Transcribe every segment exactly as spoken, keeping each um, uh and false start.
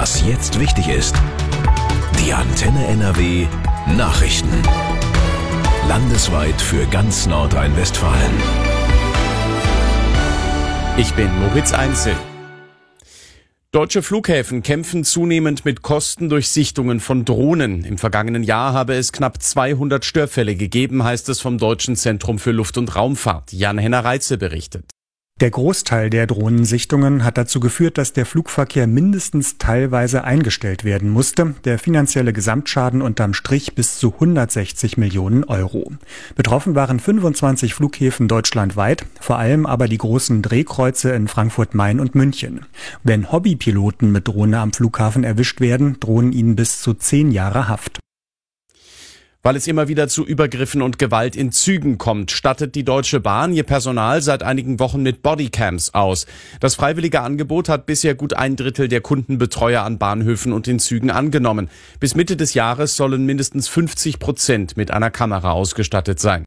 Was jetzt wichtig ist. Die Antenne N R W Nachrichten. Landesweit für ganz Nordrhein-Westfalen. Ich bin Moritz Einzel. Deutsche Flughäfen kämpfen zunehmend mit Kosten durch Sichtungen von Drohnen. Im vergangenen Jahr habe es knapp zweihundert Störfälle gegeben, heißt es vom Deutschen Zentrum für Luft- und Raumfahrt. Jan-Henner Reitze berichtet. Der Großteil der Drohnensichtungen hat dazu geführt, dass der Flugverkehr mindestens teilweise eingestellt werden musste. Der finanzielle Gesamtschaden unterm Strich bis zu hundertsechzig Millionen Euro. Betroffen waren fünfundzwanzig Flughäfen deutschlandweit, vor allem aber die großen Drehkreuze in Frankfurt-Main und München. Wenn Hobbypiloten mit Drohne am Flughafen erwischt werden, drohen ihnen bis zu zehn Jahre Haft. Weil es immer wieder zu Übergriffen und Gewalt in Zügen kommt, stattet die Deutsche Bahn ihr Personal seit einigen Wochen mit Bodycams aus. Das freiwillige Angebot hat bisher gut ein Drittel der Kundenbetreuer an Bahnhöfen und in Zügen angenommen. Bis Mitte des Jahres sollen mindestens fünfzig Prozent mit einer Kamera ausgestattet sein.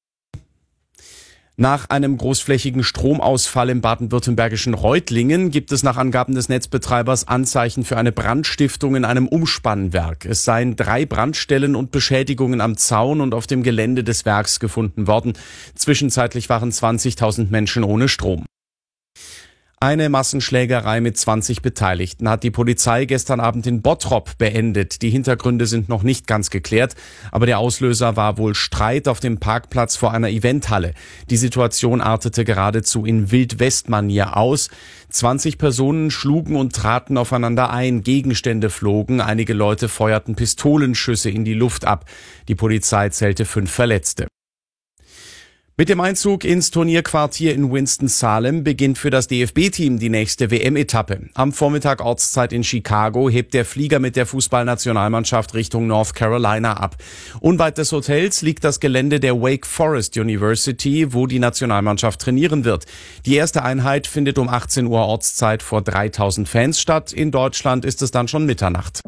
Nach einem großflächigen Stromausfall im baden-württembergischen Reutlingen gibt es nach Angaben des Netzbetreibers Anzeichen für eine Brandstiftung in einem Umspannwerk. Es seien drei Brandstellen und Beschädigungen am Zaun und auf dem Gelände des Werks gefunden worden. Zwischenzeitlich waren zwanzigtausend Menschen ohne Strom. Eine Massenschlägerei mit zwanzig Beteiligten hat die Polizei gestern Abend in Bottrop beendet. Die Hintergründe sind noch nicht ganz geklärt, aber der Auslöser war wohl Streit auf dem Parkplatz vor einer Eventhalle. Die Situation artete geradezu in Wild-West-Manier aus. zwanzig Personen schlugen und traten aufeinander ein, Gegenstände flogen, einige Leute feuerten Pistolenschüsse in die Luft ab. Die Polizei zählte fünf Verletzte. Mit dem Einzug ins Turnierquartier in Winston-Salem beginnt für das D F B-Team die nächste W M-Etappe. Am Vormittag Ortszeit in Chicago hebt der Flieger mit der Fußballnationalmannschaft Richtung North Carolina ab. Unweit des Hotels liegt das Gelände der Wake Forest University, wo die Nationalmannschaft trainieren wird. Die erste Einheit findet um achtzehn Uhr Ortszeit vor dreitausend Fans statt. In Deutschland ist es dann schon Mitternacht.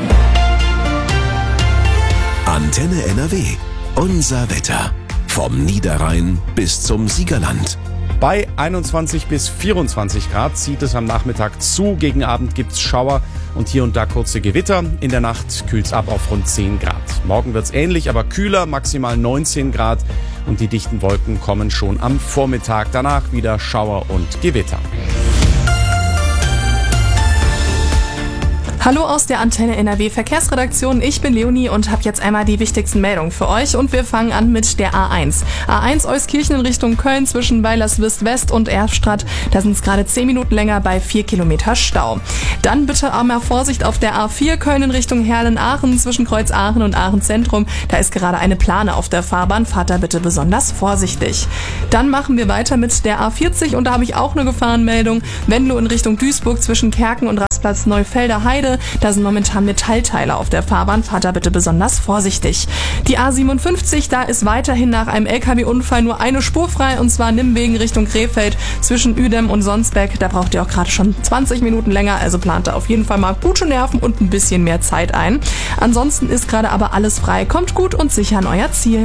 Antenne N R W. Unser Wetter. Vom Niederrhein bis zum Siegerland. Bei einundzwanzig bis vierundzwanzig Grad zieht es am Nachmittag zu. Gegen Abend gibt's Schauer und hier und da kurze Gewitter. In der Nacht kühlt's ab auf rund zehn Grad. Morgen wird's ähnlich, aber kühler, maximal neunzehn Grad. Und die dichten Wolken kommen schon am Vormittag. Danach wieder Schauer und Gewitter. Hallo aus der Antenne N R W Verkehrsredaktion, ich bin Leonie und habe jetzt einmal die wichtigsten Meldungen für euch und wir fangen an mit der A eins. A eins Euskirchen in Richtung Köln zwischen Weilerswist West und Erftstadt, da sind es gerade zehn Minuten länger bei vier Kilometer Stau. Dann bitte einmal Vorsicht auf der A vier Köln in Richtung Herlen-Aachen zwischen Kreuz Aachen und Aachen Zentrum, da ist gerade eine Plane auf der Fahrbahn, fahrt da bitte besonders vorsichtig. Dann machen wir weiter mit der A vierzig und da habe ich auch eine Gefahrenmeldung, Venlo in Richtung Duisburg zwischen Kerken und Rastplatz Neufelder Heide. Da sind momentan Metallteile auf der Fahrbahn, fahrt da bitte besonders vorsichtig. Die A siebenundfünfzig, da ist weiterhin nach einem L K W-Unfall nur eine Spur frei und zwar Nimwegen Richtung Krefeld zwischen Uedem und Sonsbeck. Da braucht ihr auch gerade schon zwanzig Minuten länger, also plant da auf jeden Fall mal gute Nerven und ein bisschen mehr Zeit ein. Ansonsten ist gerade aber alles frei. Kommt gut und sicher an euer Ziel.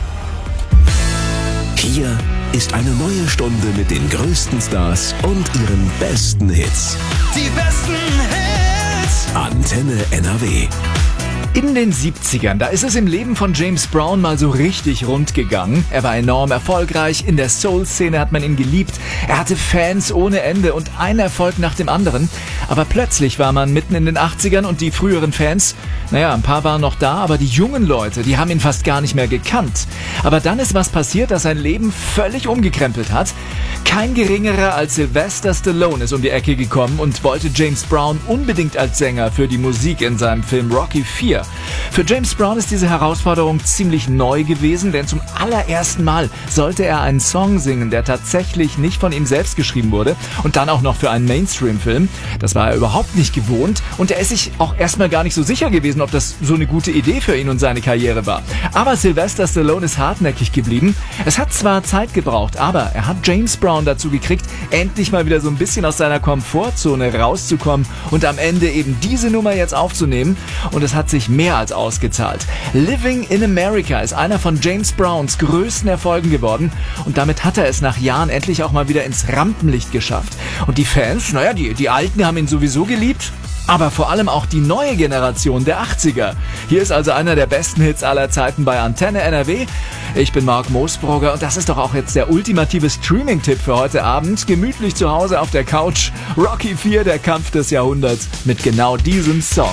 Hier ist eine neue Stunde mit den größten Stars und ihren besten Hits. Die besten Hits! Antenne N R W. In den siebzigern, da ist es im Leben von James Brown mal so richtig rund gegangen. Er war enorm erfolgreich, in der Soul-Szene hat man ihn geliebt. Er hatte Fans ohne Ende und ein Erfolg nach dem anderen. Aber plötzlich war man mitten in den achtzigern und die früheren Fans, naja, ein paar waren noch da, aber die jungen Leute, die haben ihn fast gar nicht mehr gekannt. Aber dann ist was passiert, das sein Leben völlig umgekrempelt hat. Kein geringerer als Sylvester Stallone ist um die Ecke gekommen und wollte James Brown unbedingt als Sänger für die Musik in seinem Film Rocky vier. Für James Brown ist diese Herausforderung ziemlich neu gewesen, denn zum allerersten Mal sollte er einen Song singen, der tatsächlich nicht von ihm selbst geschrieben wurde und dann auch noch für einen Mainstream-Film. Das war er überhaupt nicht gewohnt und er ist sich auch erstmal gar nicht so sicher gewesen, ob das so eine gute Idee für ihn und seine Karriere war. Aber Sylvester Stallone ist hartnäckig geblieben. Es hat zwar Zeit gebraucht, aber er hat James Brown dazu gekriegt, endlich mal wieder so ein bisschen aus seiner Komfortzone rauszukommen und am Ende eben diese Nummer jetzt aufzunehmen und es hat sich mehr als ausgezahlt. Living in America ist einer von James Browns größten Erfolgen geworden und damit hat er es nach Jahren endlich auch mal wieder ins Rampenlicht geschafft. Und die Fans, naja, die, die Alten haben ihn sowieso geliebt. aber vor allem auch die neue Generation der achtziger. Hier ist also einer der besten Hits aller Zeiten bei Antenne N R W. Ich bin Marc Moosbrugger und das ist doch auch jetzt der ultimative Streaming-Tipp für heute Abend. Gemütlich zu Hause auf der Couch. Rocky vier, der Kampf des Jahrhunderts mit genau diesem Song.